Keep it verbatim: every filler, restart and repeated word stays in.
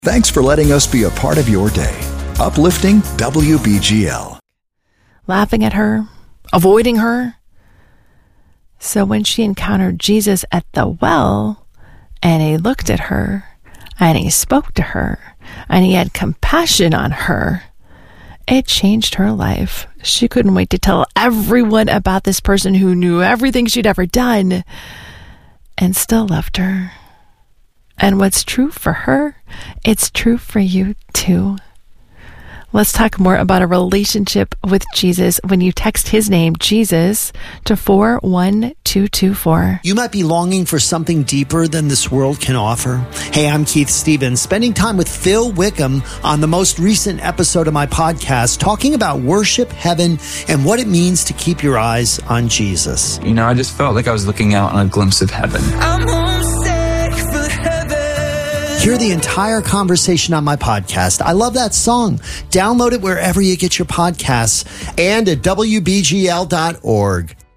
Thanks for letting us be a part of your day. Uplifting W B G L. Laughing at her, avoiding her. So when she encountered Jesus at the well, and he looked at her, and he spoke to her, and he had compassion on her, it changed her life. She couldn't wait to tell everyone about this person who knew everything she'd ever done and still loved her. And what's true for her, it's true for you too. Let's talk more about a relationship with Jesus when you text his name, Jesus, to four one two two four. You might be longing for something deeper than this world can offer. Hey, I'm Keith Stevens, spending time with Phil Wickham on the most recent episode of my podcast, talking about worship, heaven, and what it means to keep your eyes on Jesus. You know, I just felt like I was looking out on a glimpse of heaven. I'm homesick for heaven. Hear the entire conversation on my podcast. I love that song. Download it wherever you get your podcasts and at W B G L dot org.